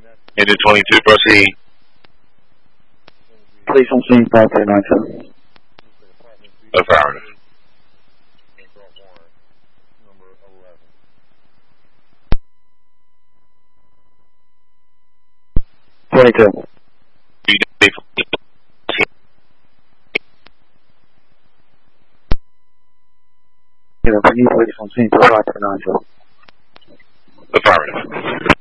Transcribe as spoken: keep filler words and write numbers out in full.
Engine twenty-two, proceed. Police on scene, five three nine seven. Affirmative. twenty-two. You know, can you police on scene, five three nine seven? Affirmative.